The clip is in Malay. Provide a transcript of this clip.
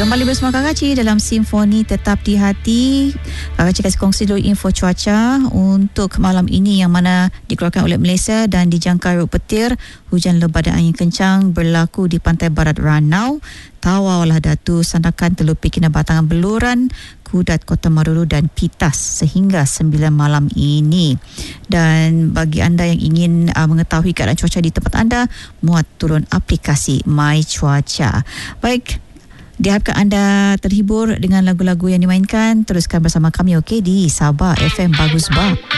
Kembali bersama Kak Kacik dalam Simfoni Tetap di Hati. Kak Kacik kasih kongsi dulu info cuaca untuk malam ini yang mana dikeluarkan oleh Malaysia dan dijangka rut petir, hujan lebat dan angin kencang berlaku di pantai barat Ranau, Tawau, Datu, Sandakan, Teluk Kinabatangan, Beluran, Kudat, Kota Maruru dan Pitas sehingga 9 malam ini. Dan bagi anda yang ingin mengetahui keadaan cuaca di tempat anda, muat turun aplikasi My Cuaca. Baik, diharapkan anda terhibur dengan lagu-lagu yang dimainkan. Teruskan bersama kami di Sabah FM Bagus Bah.